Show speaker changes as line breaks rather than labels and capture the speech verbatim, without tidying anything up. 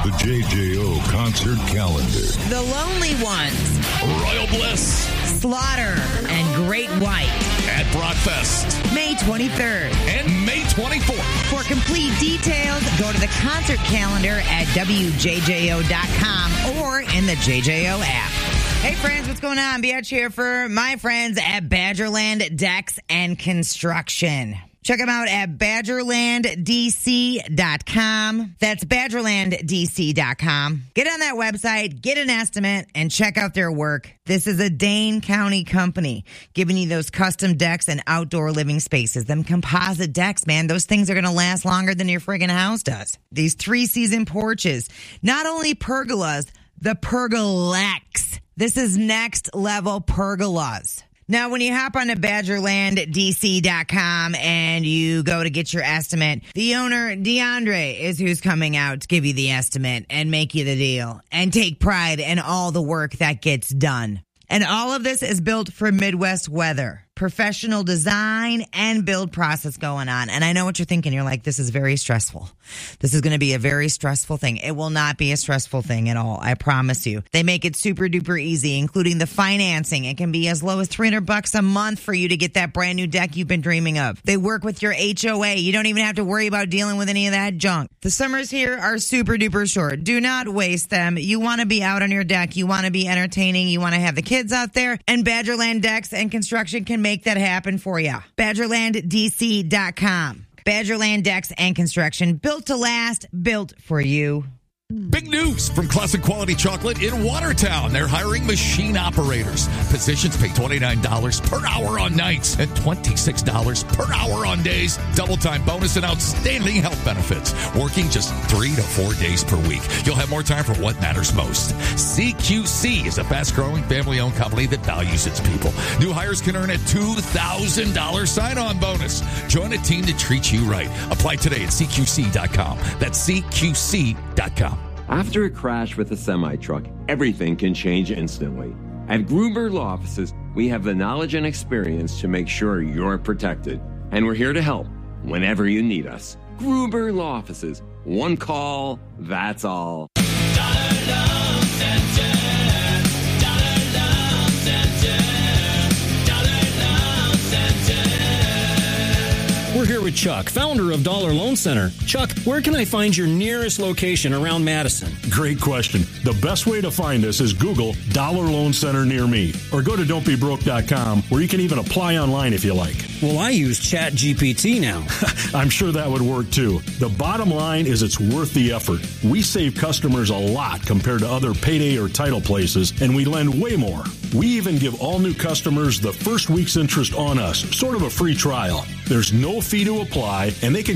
The J J O concert calendar.
The Lonely Ones.
Royal Bliss.
Slaughter and Great White.
At Brockfest.
May twenty-third.
And May twenty-fourth.
For complete details, go to the concert calendar at W J J O dot com or in the J J O app. Hey friends, what's going on? Biatch here for my friends at Badgerland Decks and Construction. Check them out at badgerland d c dot com. That's badgerland d c dot com. Get on that website, get an estimate, and check out their work. This is a Dane County company giving you those custom decks and outdoor living spaces. Them composite decks, man, those things are going to last longer than your friggin' house does. These three-season porches, not only pergolas, the Pergolex. This is next level pergolas. Now, when you hop on to badgerland d c dot com and you go to get your estimate, the owner, DeAndre, is who's coming out to give you the estimate and make you the deal and take pride in all the work that gets done. And all of this is built for Midwest weather. Professional design and build process going on. And I know what you're thinking. You're like, this is very stressful. This is going to be a very stressful thing. It will not be a stressful thing at all. I promise you. They make it super duper easy, including the financing. It can be as low as three hundred bucks a month for you to get that brand new deck you've been dreaming of. They work with your H O A. You don't even have to worry about dealing with any of that junk. The summers here are super duper short. Do not waste them. You want to be out on your deck. You want to be entertaining. You want to have the kids out there. And Badgerland Decks and Construction can make that happen for you. badgerland d c dot com. Badgerland Decks and Construction, built to last, built for you.
Big news from Classic Quality Chocolate in Watertown. They're hiring machine operators. Positions pay twenty-nine dollars per hour on nights and twenty-six dollars per hour on days. Double time bonus and outstanding health benefits. Working just three to four days per week. You'll have more time for what matters most. C Q C is a fast-growing, family-owned company that values its people. New hires can earn a two thousand dollars sign-on bonus. Join a team that treats you right. Apply today at C Q C dot com. That's C Q C dot com.
After a crash with a semi-truck, everything can change instantly. At Gruber Law Offices, we have the knowledge and experience to make sure you're protected. And we're here to help whenever you need us. Gruber Law Offices. One call, that's all.
Dollar Loan Center. Dollar Loan Center. Dollar Loan Center.
We're here with Chuck, founder of Dollar Loan Center. Chuck, where can I find your nearest location around Madison?
Great question. The best way to find us is Google Dollar Loan Center near me, or go to don't be broke dot com, where you can even apply online if you like.
Well, I use Chat G P T now.
I'm sure that would work too. The bottom line is it's worth the effort. We save customers a lot compared to other payday or title places, and we lend way more. We even give all new customers the first week's interest on us, sort of a free trial. There's no fee to apply, and they can